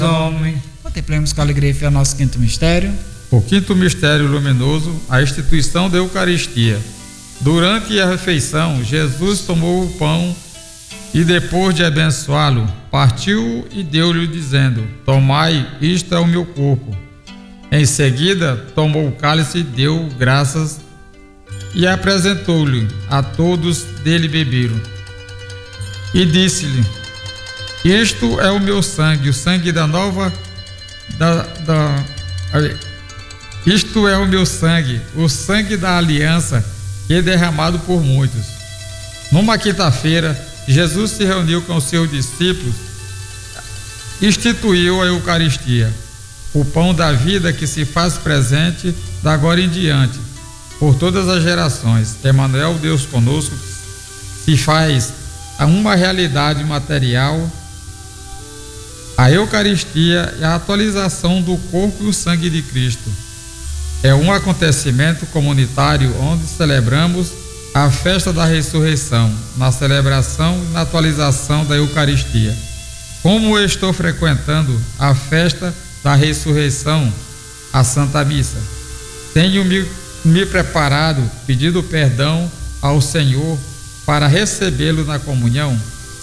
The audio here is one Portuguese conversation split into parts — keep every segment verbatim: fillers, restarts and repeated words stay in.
homem. Contemplemos com alegria e fé o nosso quinto mistério. O quinto mistério luminoso, a instituição da Eucaristia. Durante a refeição, Jesus tomou o pão e, depois de abençoá-lo, partiu e deu-lhe, dizendo: tomai, isto é o meu corpo. Em seguida, tomou o cálice e deu graças e apresentou-lhe a todos dele beberam. E disse-lhe: isto é o meu sangue, o sangue da nova da, da isto é o meu sangue, o sangue da aliança, que é derramado por muitos. Numa quinta-feira, Jesus se reuniu com os seus discípulos, instituiu a Eucaristia, o pão da vida que se faz presente da agora em diante, por todas as gerações. Emmanuel, Deus conosco, se faz uma realidade material. A Eucaristia é a atualização do corpo e o sangue de Cristo. É um acontecimento comunitário onde celebramos a festa da ressurreição, na celebração e na atualização da Eucaristia. Como eu estou frequentando a festa da ressurreição, a Santa Missa, tenho me, me preparado, pedido perdão ao Senhor para recebê-lo na comunhão.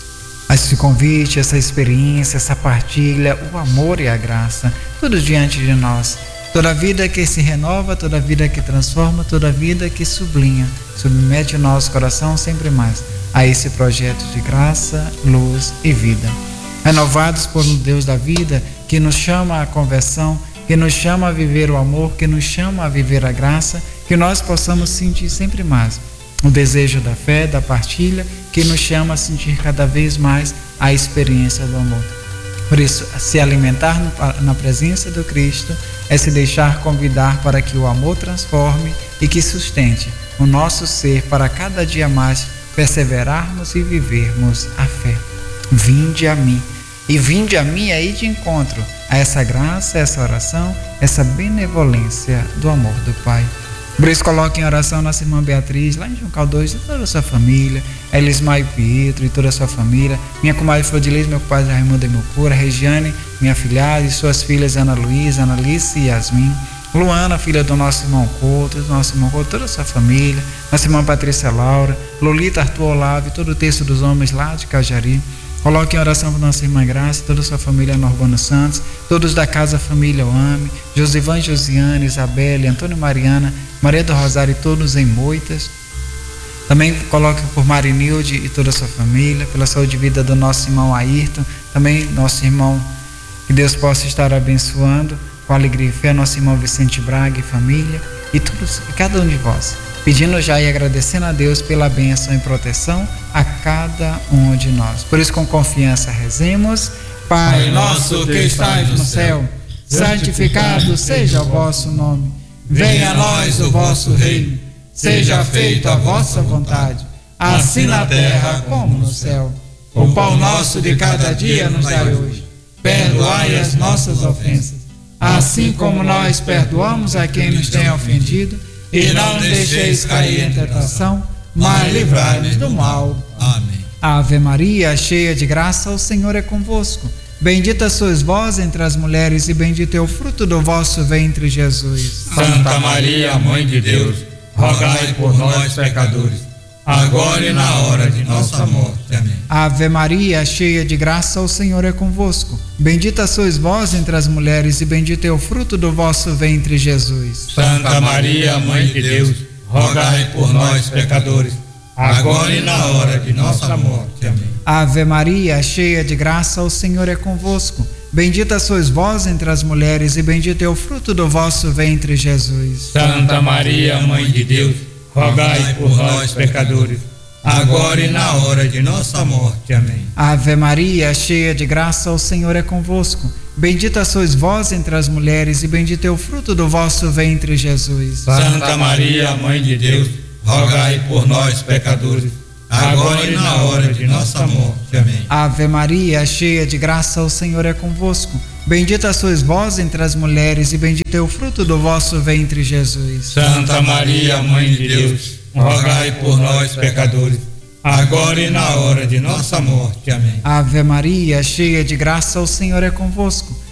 Esse convite, essa experiência, essa partilha, o amor e a graça, tudo diante de nós. Toda vida que se renova, toda vida que transforma, toda vida que sublinha, submete o nosso coração sempre mais a esse projeto de graça, luz e vida. Renovados por um Deus da vida que nos chama à conversão, que nos chama a viver o amor, que nos chama a viver a graça, que nós possamos sentir sempre mais o desejo da fé, da partilha, que nos chama a sentir cada vez mais a experiência do amor. Por isso, se alimentar na presença do Cristo é se deixar convidar para que o amor transforme e que sustente o nosso ser para cada dia mais perseverarmos e vivermos a fé. Vinde a mim. E vinde a mim aí de encontro a essa graça, essa oração, essa benevolência do amor do Pai. Por isso, coloque em oração nossa irmã Beatriz, lá em Juncal dois, e toda a sua família, Elismar e Pietro e toda a sua família, minha comadre Flodilis, meu compadre Raimundo e Milcura, Regiane, minha filhada, e suas filhas Ana Luísa, Ana Alice e Yasmin, Luana, filha do nosso irmão Couto, do nosso irmão Couto, toda a sua família, nossa irmã Patrícia Laura, Lolita, Arthur Olavo e todo o texto dos homens lá de Cajari. Coloque em oração para nossa irmã Graça, toda a sua família Norbano Santos, todos da casa Família Oame, Josivan, Josiane, Isabelle, Antônio e Mariana, Maria do Rosário e todos em Moitas. Também coloque por Marinilde e toda a sua família, pela saúde e vida do nosso irmão Ayrton, também nosso irmão, que Deus possa estar abençoando com alegria e fé, nosso irmão Vicente Braga e família, e todos, cada um de vós, pedindo já e agradecendo a Deus pela bênção e proteção a cada um de nós. Por isso, com confiança, rezemos. Pai nosso que estais no céu, santificado seja o vosso nome. Venha a nós o vosso reino. Seja feita a vossa vontade, assim na terra como no céu. O pão nosso de cada dia nos dai hoje. Perdoai as nossas ofensas, assim como nós perdoamos a quem nos tem ofendido. E não nos deixeis cair em tentação, mas livrai-nos do mal. Amém. Ave Maria, cheia de graça, o Senhor é convosco. Bendita sois vós entre as mulheres, e bendito é o fruto do vosso ventre, Jesus. Santa Maria, Mãe de Deus, rogai por nós, pecadores, agora e na hora de nossa morte. Amém. Ave Maria, cheia de graça, o Senhor é convosco. Bendita sois vós entre as mulheres, e bendito é o fruto do vosso ventre, Jesus. Santa Maria, Mãe de Deus, rogai por nós, pecadores, agora e na hora de nossa morte. Amém. Ave Maria, cheia de graça, o Senhor é convosco. Bendita sois vós entre as mulheres, e bendito é o fruto do vosso ventre, Jesus. Santa Maria, Mãe de Deus, rogai por nós, pecadores, agora e na hora de nossa morte. Amém. Ave Maria, cheia de graça, o Senhor é convosco. Bendita sois vós entre as mulheres, e bendito é o fruto do vosso ventre, Jesus. Santa Maria, Mãe de Deus, rogai por nós, pecadores, agora e na hora de nossa morte. Amém. Ave Maria, cheia de graça, o Senhor é convosco. Bendita sois vós entre as mulheres, e bendito é o fruto do vosso ventre, Jesus. Santa Maria, Mãe de Deus, rogai por nós, pecadores, agora e na hora de nossa morte. Amém. Ave Maria, cheia de graça, o Senhor é convosco.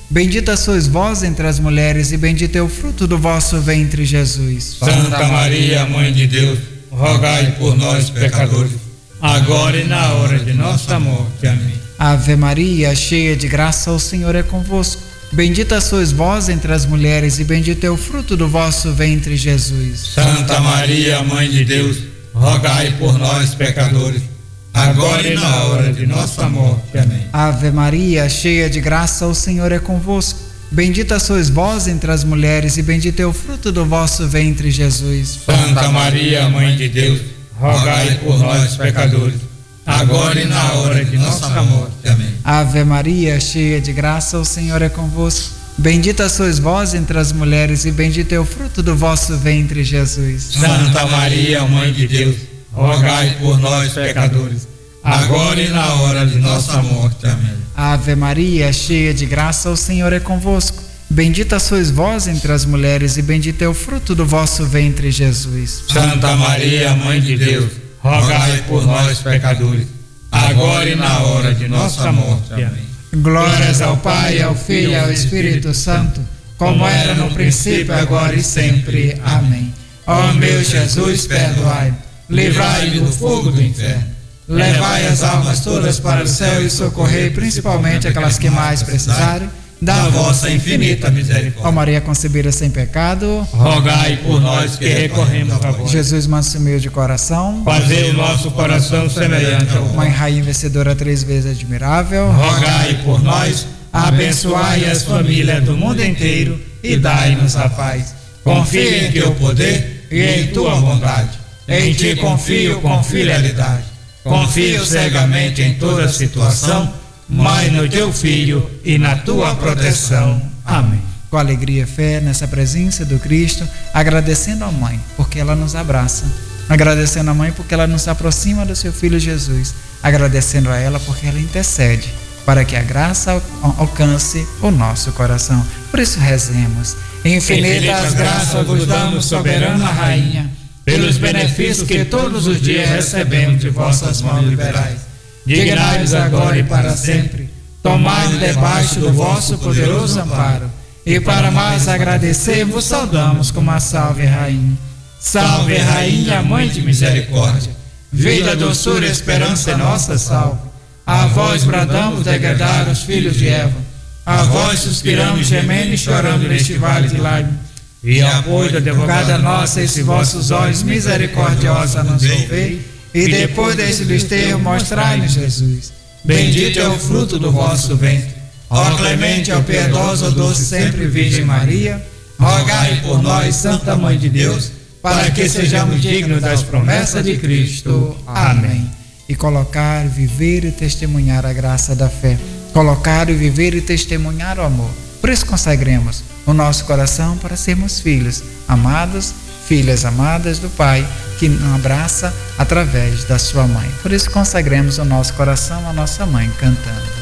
Bendita sois vós entre as mulheres e bendito é o fruto do vosso ventre, Jesus. Santa Maria, Mãe de Deus, rogai por nós, pecadores, agora e na hora de nossa morte. Amém. Ave Maria, cheia de graça, o Senhor é convosco. Bendita sois vós entre as mulheres e bendito é o fruto do vosso ventre, Jesus. Santa Maria, Mãe de Deus, rogai por nós, pecadores, agora e na hora de nossa morte. Amém. Ave Maria, cheia de graça, o Senhor é convosco. Bendita sois vós entre as mulheres e bendito é o fruto do vosso ventre, Jesus. Santa Maria, Mãe de Deus, rogai por nós, pecadores, agora e na hora de nossa morte. Amém. Ave Maria, cheia de graça, o Senhor é convosco. Bendita sois vós entre as mulheres e bendito é o fruto do vosso ventre, Jesus. Santa Maria, Mãe de Deus, rogai por nós, pecadores, agora e na hora de nossa morte. Amém. Ave Maria, cheia de graça, o Senhor é convosco. Bendita sois vós entre as mulheres e bendito é o fruto do vosso ventre, Jesus. Santa Maria, Mãe de Deus, rogai por nós, pecadores, agora e na hora de nossa morte. Amém. Glórias ao Pai, ao Filho e ao Espírito Santo, como era no princípio, agora e sempre. Amém. Ó meu Jesus, perdoai, livrai-me do fogo do inferno, levai as almas todas para o céu e socorrei principalmente aquelas que mais precisarem da vossa infinita misericórdia. Ó Maria concebida sem pecado, rogai por nós que recorremos a vós. Jesus manso e humilde de coração, fazei o nosso coração semelhante ao vosso. Mãe rainha vencedora três vezes admirável, rogai por nós, abençoai as famílias do mundo inteiro e dai-nos a paz. Confio em teu poder e em tua bondade. Em ti confio com fidelidade. Confio cegamente em toda situação, mas no teu Filho e na tua proteção. Amém. Com alegria e fé nessa presença do Cristo, agradecendo a Mãe, porque ela nos abraça, agradecendo a Mãe porque ela nos aproxima do seu Filho Jesus, agradecendo a ela porque ela intercede para que a graça alcance o nosso coração. Por isso rezemos. Infinitas graças vos damos, soberana Rainha, pelos benefícios que todos os dias recebemos de vossas mãos liberais. Dignai-vos agora e para sempre, tomai-nos debaixo do vosso poderoso amparo, e para mais agradecer vos saudamos como a Salve Rainha. Salve Rainha, Mãe de Misericórdia, vida, doçura, esperança é nossa salve. A vós bradamos degradar os filhos de Eva, a vós suspiramos, gemendo e chorando neste vale de lágrimas. E apoio da advogada nossa, esses vossos olhos misericordiosos a nos ouvir, e depois desse desterro mostrai-nos Jesus. Bendito é o fruto do vosso ventre. Ó clemente, ó piedosa, ó doce sempre Virgem Maria, rogai por nós, Santa Mãe de Deus, para que sejamos dignos das promessas de Cristo. Amém. E colocar, viver e testemunhar a graça da fé. Colocar, viver e testemunhar o amor. Por isso consagremos o nosso coração para sermos filhos amados, filhas amadas do Pai, que nos abraça através da sua mãe. Por isso consagremos o nosso coração à nossa mãe, cantando.